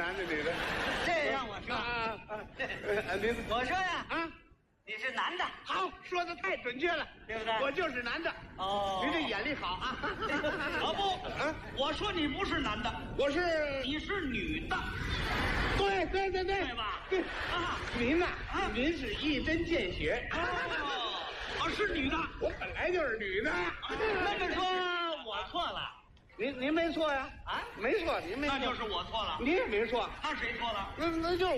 男的女的？ 这让我说您我说呀， 啊， 你是男的， 好，说的太准确了， 对不对？ 我就是男的。 哦， 您这眼力好啊！ 啊不，我说你不是男的， 我是你是女的， 对对吧？ 对啊， 您呐，您是一针见血。 是女的。 我本来就是女的。 那么说我错了您没错呀， 啊？ 没错，您没错， 那就是我错了。 您也没错， 那谁错了？ 那就是